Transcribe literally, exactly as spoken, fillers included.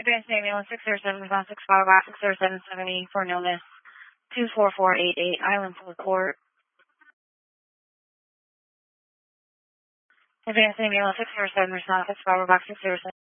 Advanced Navy one six zero seven, response six five box six zero seven seventy for Nilness two four four eight eight, Island to report. Advanced Navy one six zero seven, response six five box six zero seven.